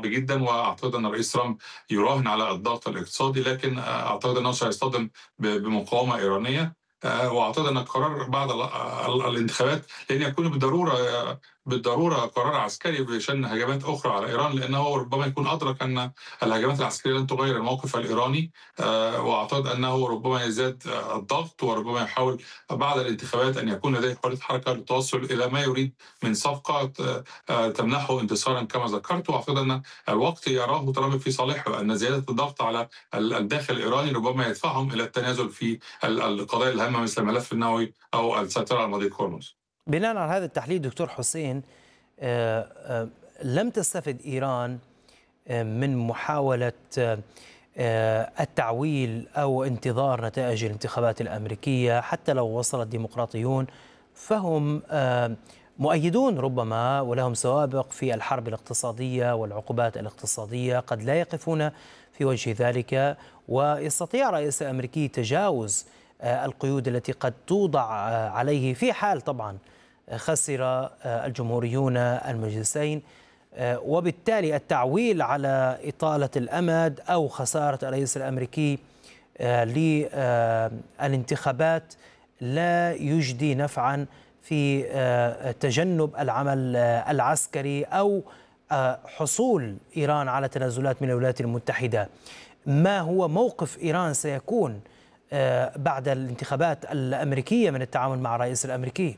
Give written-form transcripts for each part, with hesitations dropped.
جدا، واعتقد ان الرئيس ترامب يراهن على الضغط الاقتصادي، لكن اعتقد انه سيصطدم بمقاومه ايرانيه. واعتقد ان القرار بعد الانتخابات لن يكون بالضروره قرار عسكري بشان هجمات اخرى على ايران، لانه ربما يكون ادرك ان الهجمات العسكريه لن تغير الموقف الايراني. واعتقد انه ربما يزداد الضغط، وربما يحاول بعد الانتخابات ان يكون لديه حريه حركه للتوصل الى ما يريد من صفقه تمنحه انتصارا كما ذكرت. واعتقد ان الوقت يراه ترامب في صالحه، ان زياده الضغط على الداخل الايراني ربما يدفعهم الى التنازل في القضايا الهامه مثل الملف النووي او السيطره على مضيق هرمز. بناء على هذا التحليل دكتور حسين، لم تستفد إيران من محاولة التعويل أو انتظار نتائج الانتخابات الأمريكية. حتى لو وصل الديمقراطيون فهم مؤيدون ربما، ولهم سوابق في الحرب الاقتصادية والعقوبات الاقتصادية، قد لا يقفون في وجه ذلك، ويستطيع الرئيس الأمريكي تجاوز القيود التي قد توضع عليه في حال طبعا خسر الجمهوريون المجلسين، وبالتالي التعويل على إطالة الأمد أو خسارة الرئيس الأمريكي للانتخابات لا يجدي نفعا في تجنب العمل العسكري أو حصول إيران على تنازلات من الولايات المتحدة. ما هو موقف إيران سيكون بعد الانتخابات الأمريكية من التعامل مع الرئيس الأمريكي؟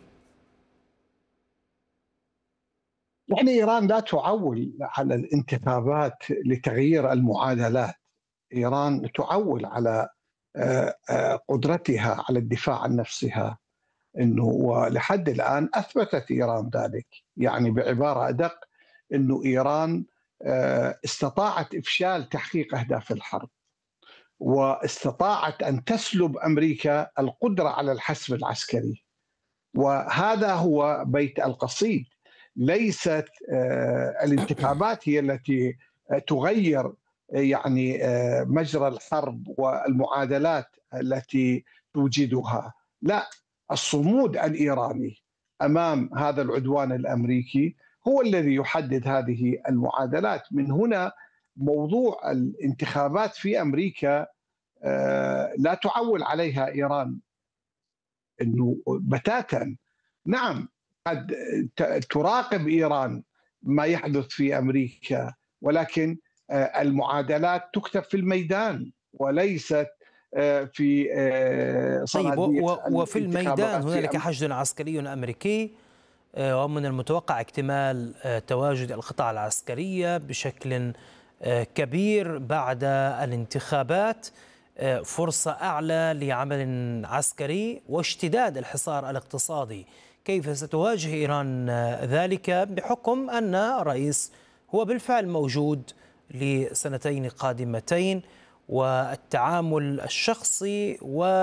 يعني إيران لا تعول على الانتخابات لتغيير المعادلات. إيران تعول على قدرتها على الدفاع عن نفسها، انه ولحد الان اثبتت ايران ذلك. يعني بعباره ادق، انه ايران استطاعت افشال تحقيق اهداف الحرب، واستطاعت ان تسلب امريكا القدره على الحسم العسكري. وهذا هو بيت القصيد. ليست الانتخابات هي التي تغير يعني مجرى الحرب والمعادلات التي توجدها، لا، الصمود الإيراني أمام هذا العدوان الأمريكي هو الذي يحدد هذه المعادلات. من هنا موضوع الانتخابات في أمريكا لا تعول عليها إيران أنه بتاتا. نعم، قد تراقب إيران ما يحدث في أمريكا، ولكن المعادلات تكتب في الميدان وليست في صناديق. طيب، وفي الميدان هنالك حشد عسكري أمريكي، ومن المتوقع اكتمال تواجد القطع العسكرية بشكل كبير بعد الانتخابات، فرصة أعلى لعمل عسكري واشتداد الحصار الاقتصادي. كيف ستواجه إيران ذلك بحكم أن الرئيس هو بالفعل موجود لسنتين قادمتين، والتعامل الشخصي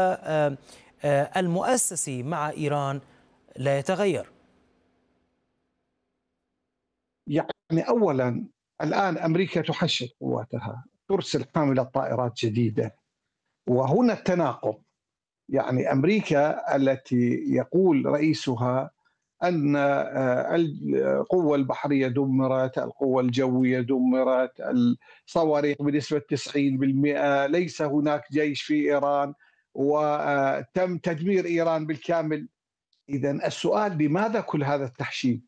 والمؤسسي مع إيران لا يتغير؟ يعني أولا، الآن أمريكا تحشد قواتها، ترسل حاملة طائرات جديدة، وهنا التناقض. يعني أمريكا التي يقول رئيسها أن القوة البحرية دمرت، القوة الجوية دمرت، الصواريخ بنسبة 90%، ليس هناك جيش في إيران، وتم تدمير إيران بالكامل. إذن السؤال، لماذا كل هذا التحشيد؟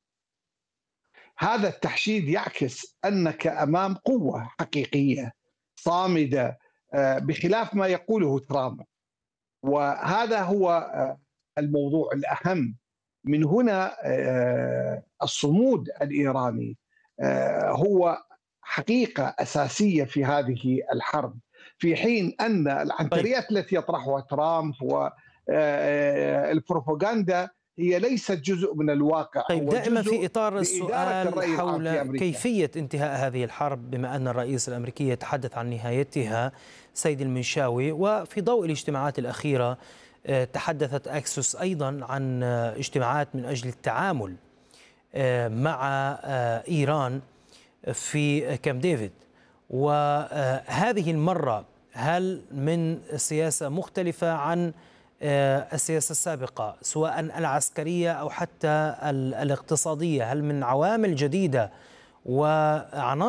هذا التحشيد يعكس أنك أمام قوة حقيقية صامدة، بخلاف ما يقوله ترامب. وهذا هو الموضوع الأهم. من هنا الصمود الإيراني هو حقيقة أساسية في هذه الحرب، في حين أن العنتريات التي يطرحها ترامب والبروباغندا هي ليست جزء من الواقع. طيب، دائما في إطار السؤال حول كيفية انتهاء هذه الحرب، بما أن الرئيس الأمريكي يتحدث عن نهايتها، سيد المنشاوي، وفي ضوء الاجتماعات الأخيرة تحدثت أكسوس أيضا عن اجتماعات من أجل التعامل مع إيران في كامب ديفيد، وهذه المرة هل من سياسة مختلفة عن السياسة السابقة، سواء العسكرية أو حتى الاقتصادية؟ هل من عوامل جديدة وعناصر